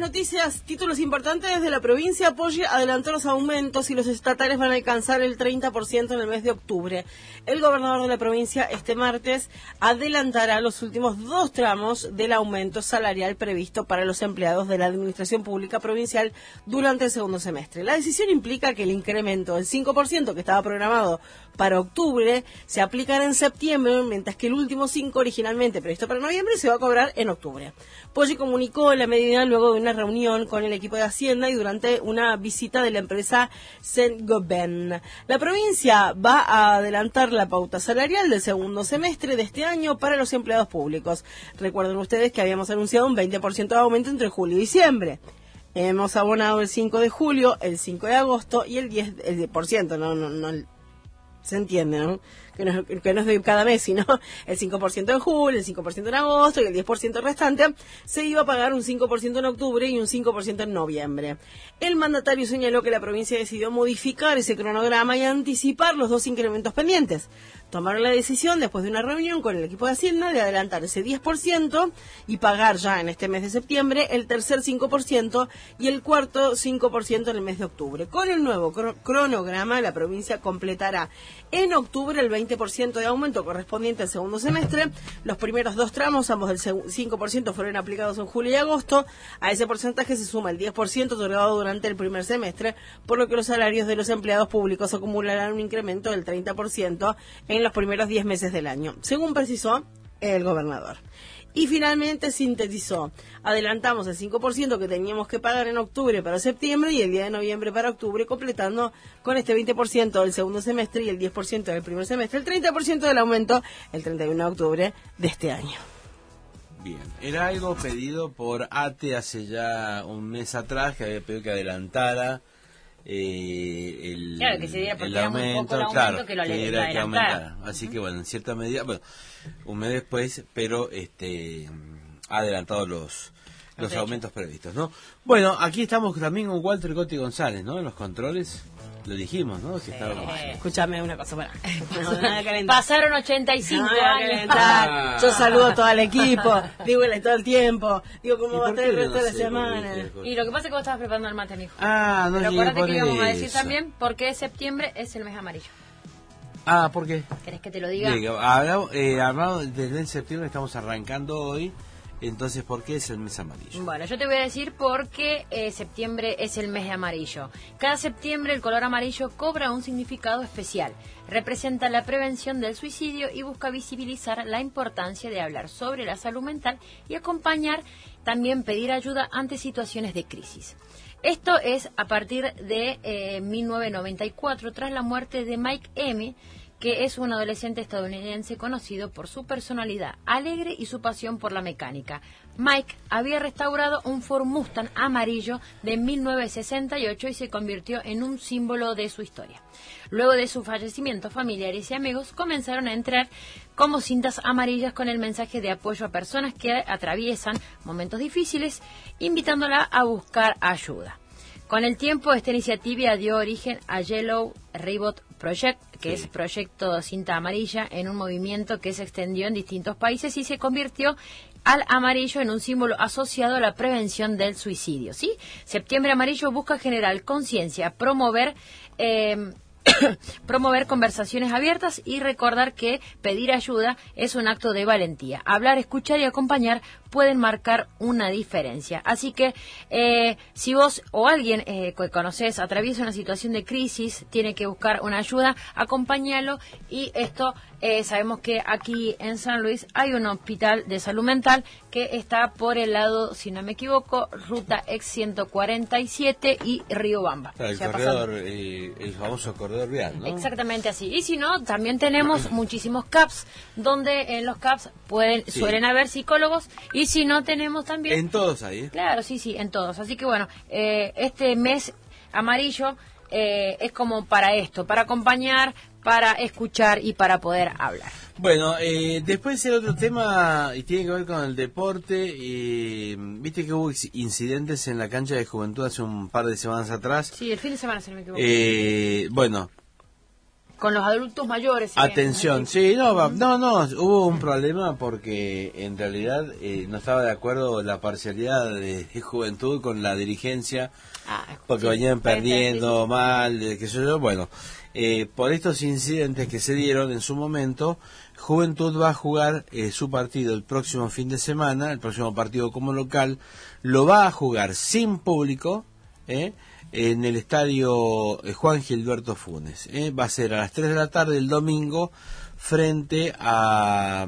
noticias, títulos importantes desde la provincia. Poggi adelantó los aumentos y los estatales van a alcanzar el 30% en el mes de octubre. El gobernador de la provincia este martes adelantará los últimos 2 tramos del aumento salarial previsto para los empleados de la Administración Pública Provincial durante el segundo semestre. La decisión implica que el incremento del 5% que estaba programado para octubre se aplicará en septiembre, mientras que el último 5 originalmente previsto para noviembre se va a cobrar en octubre. Poggi comunicó la medida luego de una reunión con el equipo de Hacienda y durante una visita de la empresa Saint-Gobain. La provincia va a adelantar la pauta salarial del segundo semestre de este año para los empleados públicos. Recuerden ustedes que habíamos anunciado un 20% de aumento entre julio y diciembre. Hemos abonado el 5 de julio, el 5 de agosto y el 10%, no se entiende, ¿no? Que no es de cada mes, sino el 5% en julio, el 5% en agosto y el 10% restante. Se iba a pagar un 5% en octubre y un 5% en noviembre. El mandatario señaló que la provincia decidió modificar ese cronograma y anticipar los 2 incrementos pendientes. Tomaron la decisión, después de una reunión con el equipo de Hacienda, de adelantar ese 10% y pagar ya en este mes de septiembre el tercer 5% y el cuarto 5% en el mes de octubre. Con el nuevo cronograma, la provincia completará en octubre el 20% de aumento correspondiente al segundo semestre. Los primeros 2 tramos, ambos del 5%, fueron aplicados en julio y agosto. A ese porcentaje se suma el 10% otorgado durante el primer semestre, por lo que los salarios de los empleados públicos acumularán un incremento del 30% en los primeros 10 meses del año, según precisó el gobernador. Y finalmente sintetizó: adelantamos el 5% que teníamos que pagar en octubre para septiembre y el día de noviembre para octubre, completando con este 20% del segundo semestre y el 10% del primer semestre, el 30% del aumento el 31 de octubre de este año. Bien, era algo pedido por ATE hace ya un mes atrás, que había pedido que adelantara claro, que se diera porque era muy poco el aumento, claro, que lo que aumentara. Así que bueno, en cierta medida, bueno, un mes después, pero ha adelantado los aumentos previstos, ¿no? Bueno, aquí estamos también con Walter Gotti González, ¿no? En los controles, lo dijimos, ¿no? Que estábamos... Escúchame una cosa, para. Pasaron 85 años. Yo saludo a todo el equipo, digo todo el tiempo, digo cómo va a estar el resto de la semana. Y lo que pasa es que vos estabas preparando el mate, mijo. No pero llegué acuérdate por que íbamos a decir eso. también porque septiembre es el mes amarillo. ¿Por qué? ¿Querés que te lo diga? Hablamos desde el septiembre, estamos arrancando hoy. Entonces, ¿por qué es el mes amarillo? Bueno, yo te voy a decir por qué septiembre es el mes de amarillo. Cada septiembre el color amarillo cobra un significado especial. Representa la prevención del suicidio y busca visibilizar la importancia de hablar sobre la salud mental y acompañar, también pedir ayuda ante situaciones de crisis. Esto es a partir de 1994, tras la muerte de Mike M., que es un adolescente estadounidense conocido por su personalidad alegre y su pasión por la mecánica. Mike había restaurado un Ford Mustang amarillo de 1968 y se convirtió en un símbolo de su historia. Luego de su fallecimiento, familiares y amigos comenzaron a entrar como cintas amarillas con el mensaje de apoyo a personas que atraviesan momentos difíciles, invitándola a buscar ayuda. Con el tiempo, esta iniciativa dio origen a Yellow Ribbon Project, que es Proyecto Cinta Amarilla, en un movimiento que se extendió en distintos países y se convirtió al amarillo en un símbolo asociado a la prevención del suicidio. ¿Sí? Septiembre Amarillo busca generar conciencia, promover conversaciones abiertas y recordar que pedir ayuda es un acto de valentía. Hablar, escuchar y acompañar pueden marcar una diferencia. Así que si vos o alguien que conocés atraviesa una situación de crisis, tiene que buscar una ayuda, acompáñalo. Y esto sabemos que aquí en San Luis hay un hospital de salud mental que está por el lado, si no me equivoco, ruta ex 147 y Río Bamba. Claro, el famoso corredor vial, ¿no? Exactamente así. Y si no, también tenemos muchísimos CAPS, donde en los CAPS suelen haber psicólogos. Y si no, tenemos también... En todos ahí, ¿eh? Claro, sí, en todos. Así que bueno, este mes amarillo es como para esto, para acompañar, para escuchar y para poder hablar. Bueno, después el otro tema, y tiene que ver con el deporte, viste que hubo incidentes en la cancha de Juventud hace un par de semanas atrás. Sí, el fin de semana, si no me equivoco. Bueno, con los adultos mayores. Atención, sí, no, hubo un problema porque en realidad no estaba de acuerdo la parcialidad de Juventud con la dirigencia, porque venían perdiendo mal, qué sé yo, bueno, por estos incidentes que se dieron en su momento, Juventud va a jugar su partido el próximo fin de semana, el próximo partido como local, lo va a jugar sin público, en el estadio Juan Gilberto Funes. Va a ser a las 3 de la tarde el domingo frente a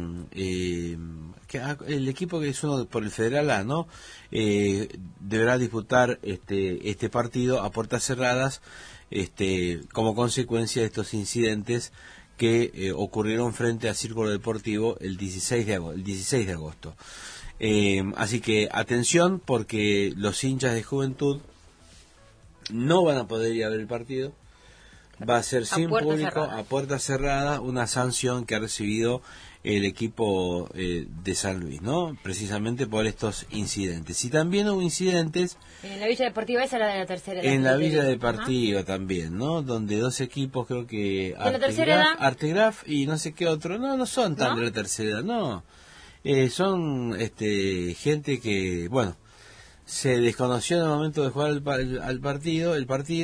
el equipo que es uno por el Federal A, ¿no? Deberá disputar este partido a puertas cerradas como consecuencia de estos incidentes que ocurrieron frente al Círculo Deportivo el 16 de agosto. Así que atención, porque los hinchas de Juventud no van a poder ir a ver el partido. Va a ser sin público, a puerta cerrada, una sanción que ha recibido el equipo de San Luis, ¿no? Precisamente por estos incidentes. Y también hubo incidentes en la Villa Deportiva, esa era de la tercera edad. En la Villa Deportiva también, ¿no? Donde dos equipos, creo que Artegraf y no sé qué otro, no son tan de la tercera edad, no. Son gente que, bueno, se desconoció en el momento de jugar el partido,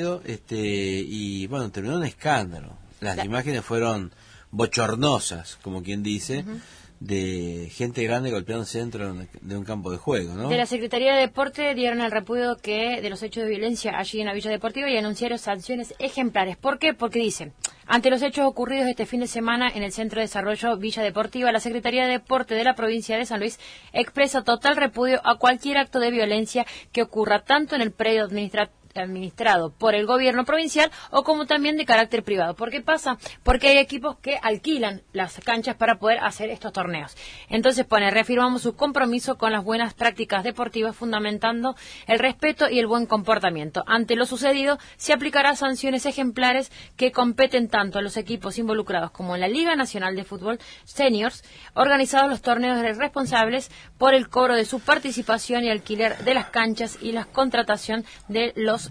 y bueno, terminó un escándalo. Las imágenes fueron bochornosas, como quien dice, de gente grande golpeándose dentro de un campo de juego, ¿no? De la Secretaría de Deporte dieron el repudio de los hechos de violencia allí en la Villa Deportiva y anunciaron sanciones ejemplares. ¿Por qué? Porque dicen, ante los hechos ocurridos este fin de semana en el Centro de Desarrollo Villa Deportiva, la Secretaría de Deporte de la provincia de San Luis expresa total repudio a cualquier acto de violencia que ocurra tanto en el predio administrado por el gobierno provincial o como también de carácter privado. ¿Por qué pasa? Porque hay equipos que alquilan las canchas para poder hacer estos torneos. Entonces reafirmamos su compromiso con las buenas prácticas deportivas, fundamentando el respeto y el buen comportamiento. Ante lo sucedido, se aplicará sanciones ejemplares que competen tanto a los equipos involucrados como en la Liga Nacional de Fútbol Seniors, organizados los torneos responsables por el cobro de su participación y alquiler de las canchas y la contratación de los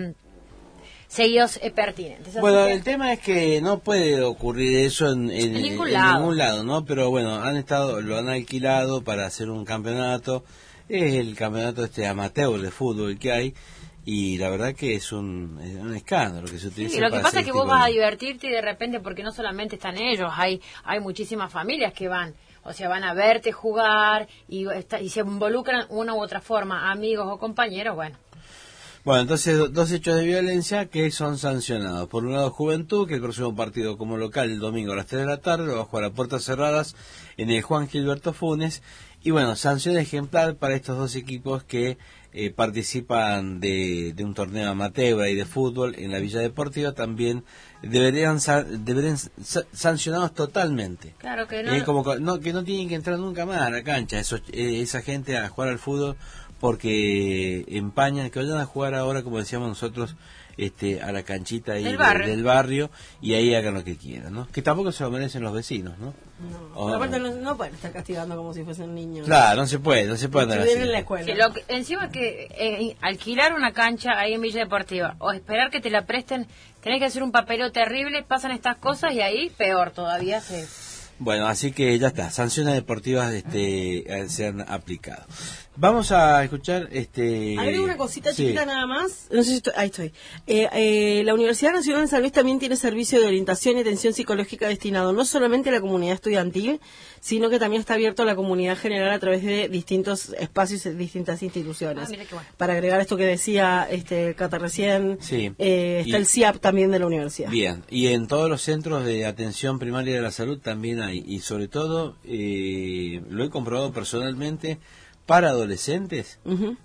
sellos pertinentes. Así bueno, el tema es que no puede ocurrir eso en ningún lado, ¿no? Pero bueno, lo han alquilado para hacer un campeonato, es el campeonato amateur de fútbol que hay, y la verdad que es un escándalo que se utiliza. Sí, lo que pasa es que vos vas a divertirte y de repente, porque no solamente están ellos, hay muchísimas familias que van. O sea, van a verte jugar y se involucran una u otra forma, amigos o compañeros, Bueno, entonces dos hechos de violencia que son sancionados. Por un lado, Juventud, que el próximo partido como local el domingo a las 3 de la tarde lo va a jugar a puertas cerradas en el Juan Gilberto Funes. Y bueno, sanción ejemplar para estos dos equipos que participan de un torneo amateur y de fútbol en la Villa Deportiva. También deberían sancionados totalmente. Claro que no. Que no tienen que entrar nunca más a la cancha esa gente a jugar al fútbol, porque empañan, que vayan a jugar ahora, como decíamos nosotros, a la canchita ahí del barrio, y ahí hagan lo que quieran, ¿no? Que tampoco se lo merecen los vecinos, ¿no? No, aparte no pueden estar castigando como si fuesen niños. Claro, no se puede andar así. En la escuela. Sí, encima que alquilar una cancha ahí en Villa Deportiva o esperar que te la presten, tenés que hacer un papeleo terrible, pasan estas cosas y ahí peor todavía se... Bueno, así que ya está, sanciones deportivas se han aplicado. Vamos a escuchar Agrego una cosita chiquita nada más. No sé si ahí estoy. La Universidad Nacional de San Luis también tiene servicio de orientación y atención psicológica destinado no solamente a la comunidad estudiantil, sino que también está abierto a la comunidad general a través de distintos espacios y distintas instituciones. Mira qué bueno. Para agregar esto que decía Cata recién, sí. Está el CIAP también de la universidad. Bien, y en todos los centros de atención primaria de la salud también hay, y sobre todo, lo he comprobado personalmente, para adolescentes,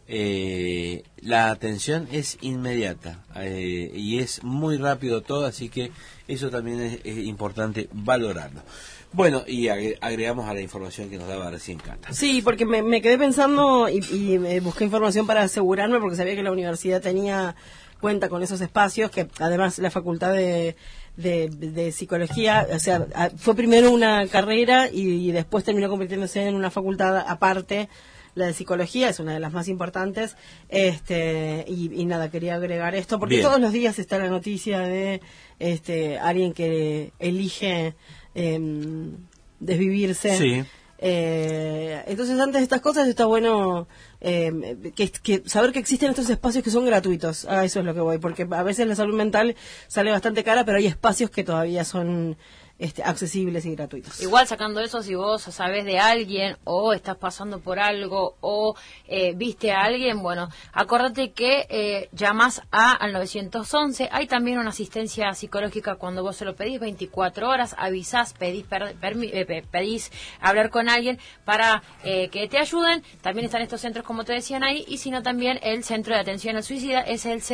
la atención es inmediata y es muy rápido todo, así que eso también es importante valorarlo. Bueno, y agregamos a la información que nos daba recién Cata. Sí, porque me quedé pensando y busqué información para asegurarme, porque sabía que la universidad cuenta con esos espacios, que además la facultad de psicología, o sea, fue primero una carrera y después terminó convirtiéndose en una facultad aparte, la de psicología es una de las más importantes, y nada, quería agregar esto, porque Bien. todos los días está la noticia de alguien que elige desvivirse. Sí. Entonces, antes de estas cosas está bueno que saber que existen estos espacios que son gratuitos. A eso es lo que voy, porque a veces la salud mental sale bastante cara, pero hay espacios que todavía son accesibles y gratuitos. Igual, sacando eso, si vos sabés de alguien o estás pasando por algo o viste a alguien, bueno, acordate que llamás al 911. Hay también una asistencia psicológica cuando vos se lo pedís, 24 horas, avisás, pedís hablar con alguien para que te ayuden. También están estos centros, como te decían ahí, y si no, también el centro de atención al suicida es el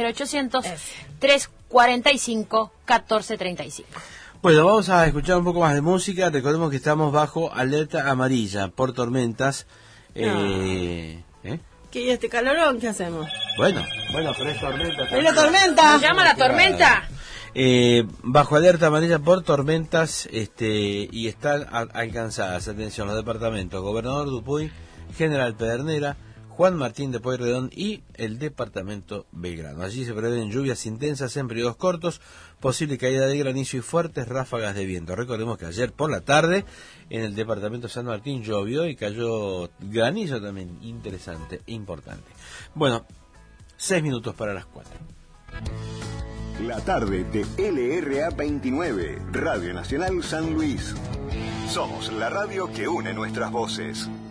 0800-345-1435. Bueno, vamos a escuchar un poco más de música. Recordemos que estamos bajo alerta amarilla por tormentas. ¿Qué este calorón? ¿Qué hacemos? Bueno, pero es tormenta. ¡Es la tormenta! ¿Se llama la tormenta? Bajo alerta amarilla por tormentas, y están alcanzadas, atención, los departamentos Gobernador Dupuy, General Pedernera, Juan Martín de Pueyrredón y el departamento Belgrano. Allí se prevén lluvias intensas en periodos cortos, posible caída de granizo y fuertes ráfagas de viento. Recordemos que ayer por la tarde en el departamento San Martín llovió y cayó granizo también, interesante, importante. Bueno, 6 minutos para las 4. La tarde de LRA 29, Radio Nacional San Luis. Somos la radio que une nuestras voces.